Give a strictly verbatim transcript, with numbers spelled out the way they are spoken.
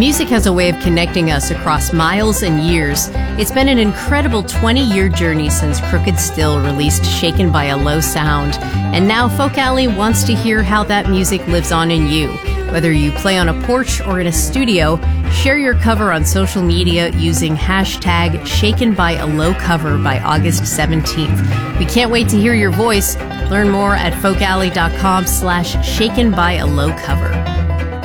Music has a way of connecting us across miles and years. It's been an incredible twenty-year journey since Crooked Still released Shaken by a Low Sound, and now Folk Alley wants to hear how that music lives on in you. Whether you play on a porch or in a studio, share your cover on social media using hashtag Shaken by a Low Cover by August seventeenth. We can't wait to hear your voice. Learn more at folkalley.com slash shaken by a low cover.